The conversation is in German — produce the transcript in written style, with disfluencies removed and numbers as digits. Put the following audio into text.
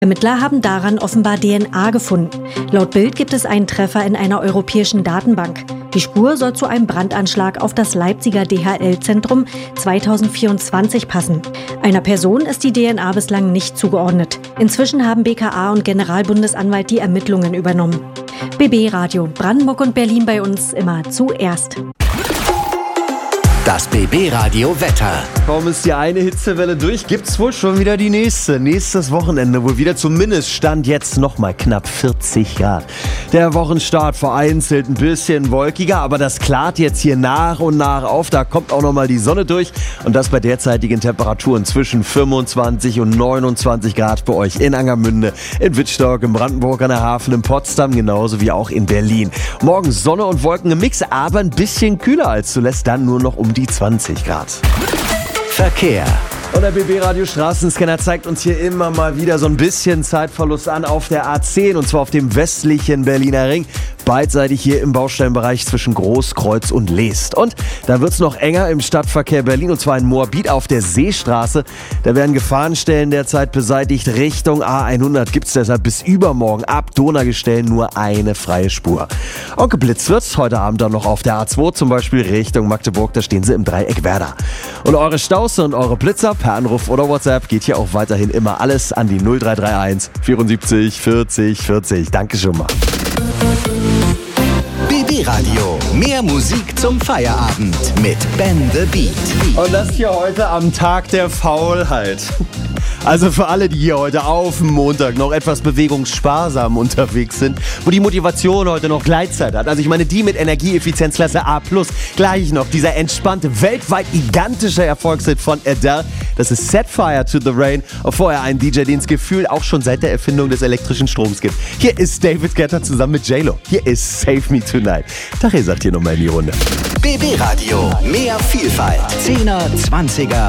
Ermittler haben daran offenbar DNA gefunden. Laut Bild gibt es einen Treffer in einer europäischen Datenbank. Die Spur soll zu einem Brandanschlag auf das Leipziger DHL-Zentrum 2024 passen. Einer Person ist die DNA bislang nicht zugeordnet. Inzwischen haben BKA und Generalbundesanwalt die Ermittlungen übernommen. BB Radio, Brandenburg und Berlin bei uns immer zuerst. Das BB Radio Wetter. Kaum ist die eine Hitzewelle durch, gibt's wohl schon wieder die nächste. Nächstes Wochenende wohl wieder zumindest Stand jetzt nochmal knapp 40 Grad. Der Wochenstart vereinzelt ein bisschen wolkiger, aber das klart jetzt hier nach und nach auf. Da kommt auch nochmal die Sonne durch und das bei derzeitigen Temperaturen zwischen 25 und 29 Grad bei euch in Angermünde, in Wittstock, in Brandenburg an der Havel, in Potsdam, genauso wie auch in Berlin. Morgen Sonne und Wolken im Mix, aber ein bisschen kühler als zuletzt, dann nur noch um die 20 Grad. Verkehr. Und der BB Radio Straßenscanner zeigt uns hier immer mal wieder so ein bisschen Zeitverlust an auf der A10 und zwar auf dem westlichen Berliner Ring. Beidseitig hier im Baustellenbereich zwischen Großkreuz und Leest. Und da wird es noch enger im Stadtverkehr Berlin und zwar in Moabit auf der Seestraße. Da werden Gefahrenstellen derzeit beseitigt. Richtung A100 gibt es deshalb bis übermorgen ab Donaugestellen nur eine freie Spur. Und geblitzt wird es heute Abend dann noch auf der A2, zum Beispiel Richtung Magdeburg. Da stehen sie im Dreieck Werder. Und eure Staus und eure Blitzer per Anruf oder WhatsApp geht hier auch weiterhin immer alles an die 0331 74 40 40. Danke schon mal. BB Radio. Mehr Musik zum Feierabend mit Ben the Beat. Und das hier heute am Tag der Faulheit. Also für alle, die hier heute auf dem Montag noch etwas bewegungssparsam unterwegs sind, wo die Motivation heute noch Gleitzeit hat. Also ich meine, die mit Energieeffizienzklasse A+, gleich noch dieser entspannte, weltweit gigantische Erfolgshit von Adele. Das ist Set Fire to the Rain. Und vorher ein DJ, den es gefühlt auch schon seit der Erfindung des elektrischen Stroms gibt. Hier ist David Guetta zusammen mit J-Lo. Hier ist Save Me Tonight. Tag, ihr sagt hier nochmal in die Runde. BB Radio. Mehr Vielfalt. 10er, 20er